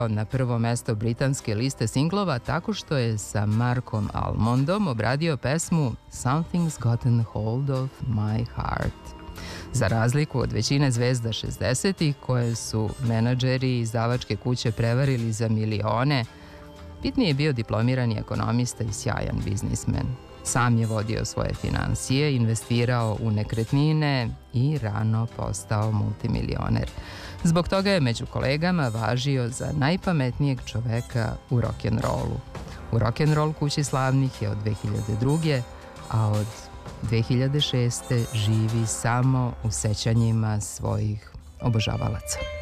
na prvo mesto britanske liste singlova tako što je sa Markom Almondom obradio pesmu Something's Gotten Hold of My Heart. Za razliku od većine zvezda 60-ih koje su menadžeri i izdavačke kuće prevarili za milione, Pitney je bio diplomirani ekonomista i sjajan biznismen. Sam je vodio svoje finansije, investirao u nekretnine i rano postao multimilioner. Zbog toga je među kolegama važio za najpametnijeg čoveka u rock'n'rollu. U rock'n'roll kući slavnih je od 2002. a od 2006. živi samo u sećanjima svojih obožavalaca.